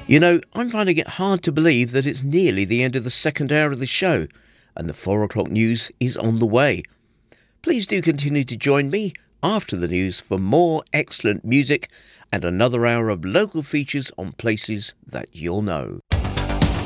You know, I'm finding it hard to believe that it's nearly the end of the second hour of the show, and the 4 o'clock news is on the way. Please do continue to join me after the news for more excellent music and another hour of local features on places that you'll know.